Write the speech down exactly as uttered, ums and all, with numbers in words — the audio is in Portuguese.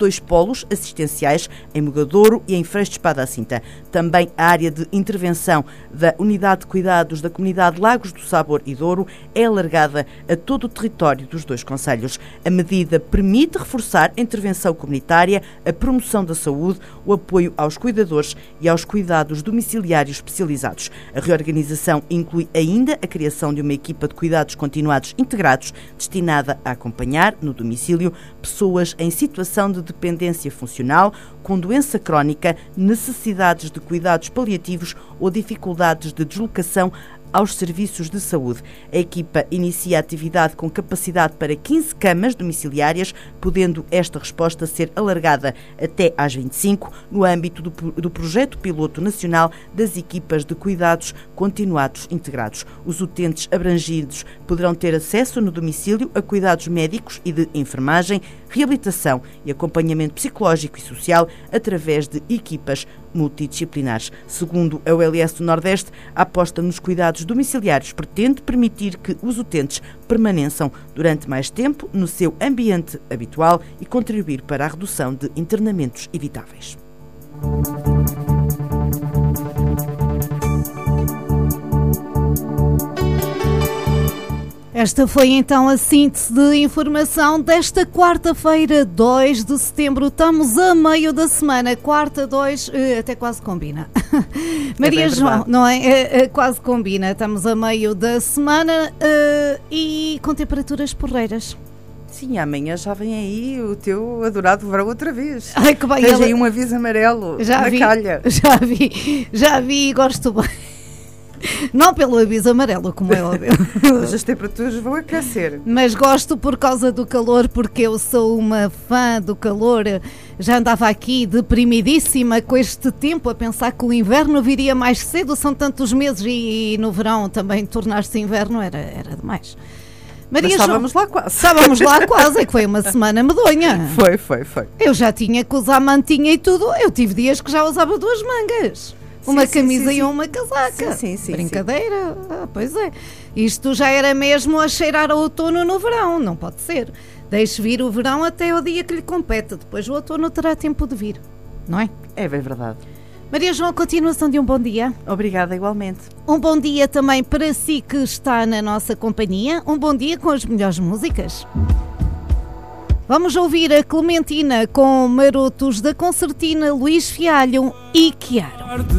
dois polos assistenciais em Mogadouro e em Freixo de Espada à Cinta. Também a área de intervenção da Unidade de Cuidados da Comunidade Lagos do Sabor e Douro é alargada a todo o território dos dois concelhos. A medida permite reforçar a intervenção comunitária, a promoção da saúde, o apoio aos cuidadores e aos cuidados domiciliários especializados. A reorganização inclui ainda a criação de uma equipa de cuidados continuados integrados destinada a acompanhar no domicílio pessoas em situação de dependência funcional, com doença crónica, necessidades de cuidados paliativos ou dificuldades de deslocação aos serviços de saúde. A equipa inicia a atividade com capacidade para quinze camas domiciliárias, podendo esta resposta ser alargada até às vinte e cinco, no âmbito do, do projeto piloto nacional das equipas de cuidados continuados integrados. Os utentes abrangidos poderão ter acesso no domicílio a cuidados médicos e de enfermagem, reabilitação e acompanhamento psicológico e social através de equipas multidisciplinares. Segundo a U L S do Nordeste, a aposta nos cuidados domiciliários pretende permitir que os utentes permaneçam durante mais tempo no seu ambiente habitual e contribuir para a redução de internamentos evitáveis. Esta foi então a síntese de informação desta quarta-feira, dois de setembro. Estamos a meio da semana, quarta, dois, até quase combina. Maria é João, não é? É, é? Quase combina. Estamos a meio da semana uh, e com temperaturas porreiras. Sim, amanhã já vem aí o teu adorado verão outra vez. Ai, que bem. Tens ela... aí um aviso amarelo já na vi, calha. Já vi, já vi e gosto bem. Não pelo aviso amarelo, como é óbvio. Mas as temperaturas vão aquecer. Mas gosto por causa do calor, porque eu sou uma fã do calor. Já andava aqui deprimidíssima com este tempo, a pensar que o inverno viria mais cedo. São tantos meses e, e no verão também tornar-se inverno era, era demais. Maria Mas estávamos João, lá quase. Estávamos lá quase, é que foi uma semana medonha. Foi, foi, foi. Eu já tinha que usar mantinha e tudo. Eu tive dias que já usava duas mangas. Uma sim, camisa sim, sim, e uma casaca. Sim, sim, sim, Brincadeira? Sim. Ah, pois é. Isto já era mesmo a cheirar a outono no verão. Não pode ser. Deixe vir o verão até o dia que lhe compete. Depois o outono terá tempo de vir. Não é? É bem verdade. Maria João, continuação de um bom dia. Obrigada, igualmente. Um bom dia também para si que está na nossa companhia. Um bom dia com as melhores músicas. Vamos ouvir a Clementina com Marotos da Concertina, Luís Fialho e Chiaro.